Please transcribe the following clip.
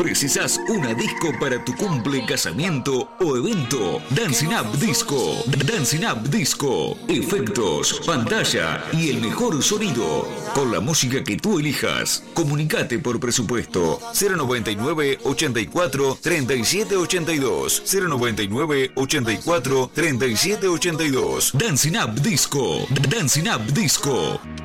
¿Precisas una disco para tu cumple, casamiento o evento? Dancing Up Disco. Dancing Up Disco. Efectos, pantalla y el mejor sonido. Con la música que tú elijas. Comunicate por presupuesto. 099 84 37 82. 099 84 37 82. Dancing Up Disco. Dancing Up Disco.